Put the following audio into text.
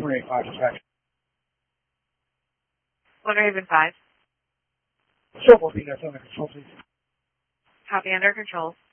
185 dispatch. 1 Raven 5. Show 14, that's under control, please. Copy, under control.